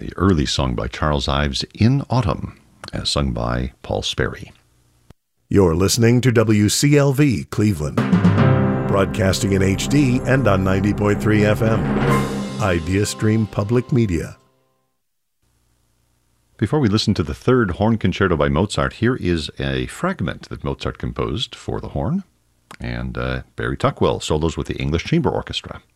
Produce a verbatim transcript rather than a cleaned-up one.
the early song by Charles Ives, In Autumn, as sung by Paul Sperry. You're listening to W C L V Cleveland, broadcasting in H D and on ninety point three F M. IdeaStream Public Media. Before we listen to the third horn concerto by Mozart, here is a fragment that Mozart composed for the horn, and uh, Barry Tuckwell solos with the English Chamber Orchestra.